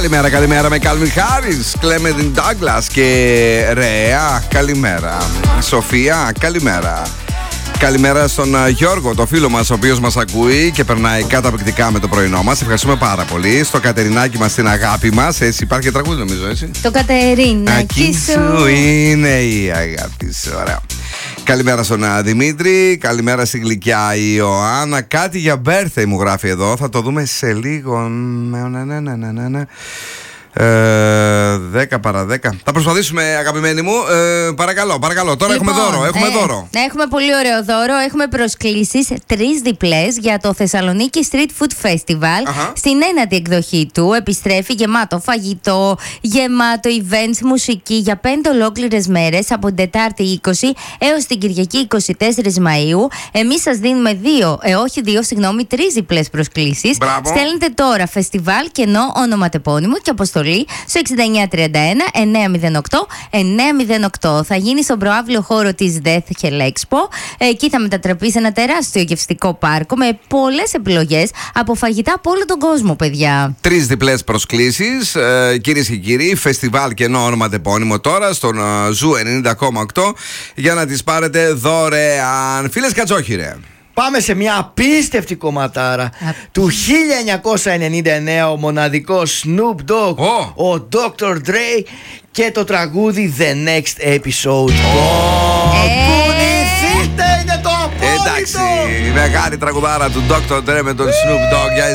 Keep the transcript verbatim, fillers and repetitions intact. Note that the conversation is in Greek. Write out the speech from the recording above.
Καλημέρα, καλημέρα με Calvin Harris, Clement Douglas και Ρέα. Καλημέρα. Σοφία, καλημέρα. Καλημέρα στον Γιώργο, το φίλο μας, ο οποίος μας ακούει και περνάει καταπληκτικά με το πρωινό μας. Ευχαριστούμε πάρα πολύ. Στο Κατερινάκι μας, την αγάπη μας. Έτσι, υπάρχει και τραγούδι, νομίζω, έτσι. Το Κατερινάκι σου είναι η αγάπη σου. Ωραία. Καλημέρα στον Δημήτρη. Καλημέρα στην γλυκιά Ιωάννα. Κάτι για birthday μου γράφει εδώ. Θα το δούμε σε λίγο. Ναι, ναι, ναι, ναι, ναι, ναι. Ε, δέκα παρά δέκα. Θα προσπαθήσουμε, αγαπημένοι μου. Ε, παρακαλώ, παρακαλώ. Τώρα λοιπόν, έχουμε δώρο. Έχουμε, ε, δώρο. έχουμε πολύ ωραίο δώρο. Έχουμε προσκλήσεις τρεις διπλές για το Θεσσαλονίκη Street Food Festival. Uh-huh. Στην ένατη εκδοχή του επιστρέφει γεμάτο φαγητό, γεμάτο events, μουσική για πέντε ολόκληρες μέρες από την Τετάρτη είκοσι έως την Κυριακή είκοσι τέσσερις Μαΐου. Εμείς σας δίνουμε δύο, ε, όχι δύο, συγγνώμη, τρεις διπλές προσκλήσεις. Στέλνετε τώρα φεστιβάλ κενό ονοματεπώνυμο και αποστολή στο εξήντα εννιά τριάντα ένα εννιακόσια οκτώ εννιακόσια οκτώ. Θα γίνει στον προαύλιο χώρο της Death Hell Expo. Εκεί θα μετατραπεί σε ένα τεράστιο γευστικό πάρκο με πολλές επιλογές από φαγητά από όλο τον κόσμο, παιδιά. Τρεις διπλές προσκλήσεις, ε, κυρίες και κύριοι. Φεστιβάλ κενό ονοματεπώνυμο τώρα στον uh, Ζου ενενήντα κόμμα οκτώ για να τις πάρετε δωρεάν. Φίλες Κατσόχυρε. Πάμε σε μια απίστευτη κομματάρα Α... του χίλια εννιακόσια ενενήντα εννέα, ο μοναδικός Snoop Dogg, oh. ο ντόκτορ Dre και το τραγούδι The Next Episode. Oh. Κουνηθείτε, είναι το απόλυτο! Εντάξει, η μεγάλη τραγουδάρα του ντόκτορ Dre με τον Snoop Dogg.